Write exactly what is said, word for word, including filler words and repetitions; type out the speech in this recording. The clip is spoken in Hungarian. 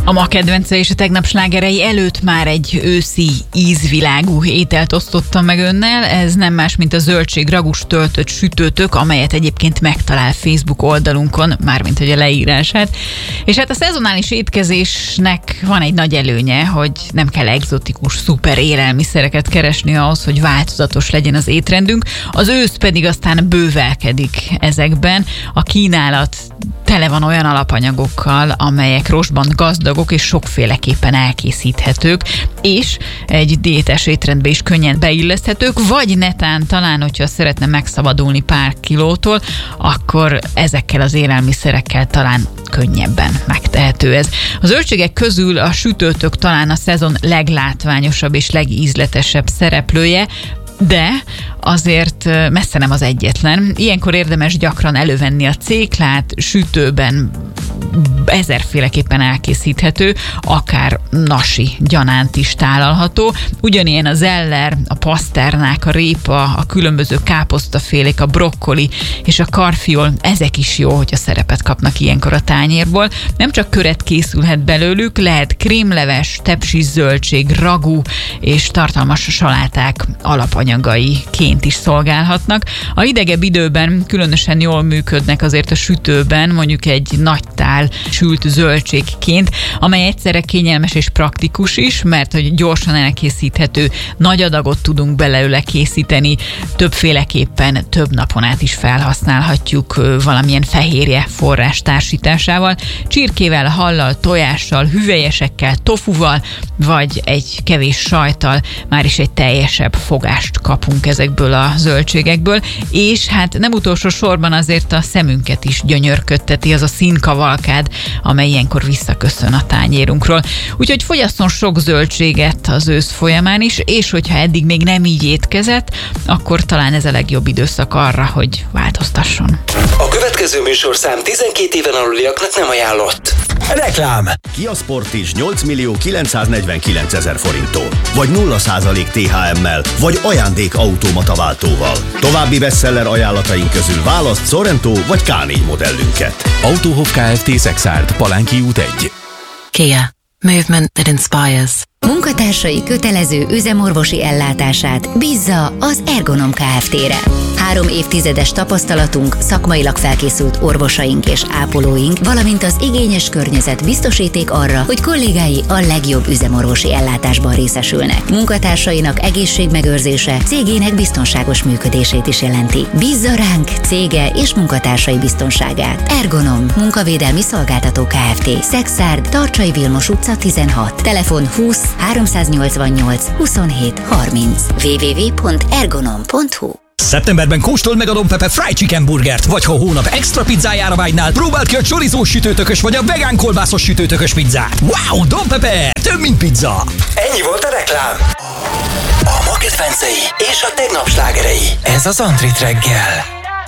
A ma kedvence és a tegnap slágerei előtt már egy őszi ízvilágú ételt osztottam meg önnel. Ez nem más, mint a zöldség ragus töltött sütőtök, amelyet egyébként megtalál Facebook oldalunkon, mármint hogy a leírását. És hát a szezonális étkezésnek van egy nagy előnye, hogy nem kell egzotikus, szuper élelmiszereket keresni ahhoz, hogy változatos legyen az étrendünk. Az ősz pedig aztán bővelkedik ezekben. A kínálat tele van olyan alapanyagokkal, amelyek rostban gazdagok és sokféleképpen elkészíthetők, és egy diétás étrendbe is könnyen beilleszthetők, vagy netán talán, hogyha szeretne megszabadulni pár kilótól, akkor ezekkel az élelmiszerekkel talán könnyebben megtehető ez. A zöldségek közül a sütőtök talán a szezon leglátványosabb és legízletesebb szereplője, de azért messze nem az egyetlen. Ilyenkor érdemes gyakran elővenni a céklát, sütőben ezerféleképpen elkészíthető, akár nasi gyanánt is tálalható. Ugyanilyen a zeller, a paszternák, a répa, a különböző káposztafélék, a brokkoli és a karfiol, ezek is jó, hogyha szerepet kapnak ilyenkor a tányérból. Nem csak köret készülhet belőlük, lehet krémleves, tepsis zöldség, ragú és tartalmas saláták alapanyagaiként is szolgálhatnak. A hidegebb időben különösen jól működnek azért a sütőben, mondjuk egy nagy tál sült zöldségként, amely egyszerre kényelmes és praktikus is, mert hogy gyorsan elkészíthető, nagy adagot tudunk belőle készíteni, többféleképpen több napon át is felhasználhatjuk valamilyen fehérje forrás társításával, csirkével, hallal, tojással, hüvelyesekkel, tofuval, vagy egy kevés sajttal már is egy teljesebb fogást kapunk ezekből a zöldségekből, és hát nem utolsó sorban azért a szemünket is gyönyörködteti az a színkavalkád, amely ilyenkor visszaköszön a tányérunkról. Úgyhogy fogyasszon sok zöldséget az ősz folyamán is, és hogyha eddig még nem így étkezett, akkor talán ez a legjobb időszak arra, hogy változtasson. A következő műsorszám tizenkét éven aluliaknak nem ajánlott. Reklám! Kia Sportage nyolc millió kilencszáznegyvenkilencezer forinttól, vagy nulla százalék té há emmel, vagy ajándék automata váltóval. További bestseller ajánlataink közül választ Sorento vagy ká négy modellünket. Autohof Kft. Szexárd, Palánki út egy. Kia. Movement that inspires. Munkatársai kötelező üzemorvosi ellátását bízza az Ergonom Kft-re. Három évtizedes tapasztalatunk, szakmailag felkészült orvosaink és ápolóink, valamint az igényes környezet biztosíték arra, hogy kollégái a legjobb üzemorvosi ellátásban részesülnek. Munkatársainak egészségmegőrzése cégének biztonságos működését is jelenti. Bízza ránk cége és munkatársai biztonságát. Ergonom, munkavédelmi szolgáltató Kft. Szexárd, Tarcsai Vilmos utca tizenhat. Telefon húsz háromszáznyolcvannyolc huszonhét harminc. double-u double-u double-u pont ergonom pont hu. Szeptemberben kóstold meg a Don Pepe Fried Chicken burgert, vagy ha hónap extra pizzájára vágynál, próbáld ki a chorizós sütőtökös vagy a vegán kolbászos sütőtökös pizzát. Wow, Don Pepe! Több, mint pizza! Ennyi volt a reklám. A ma kedvencei és a tegnap slágerei. Ez az Antrit reggel.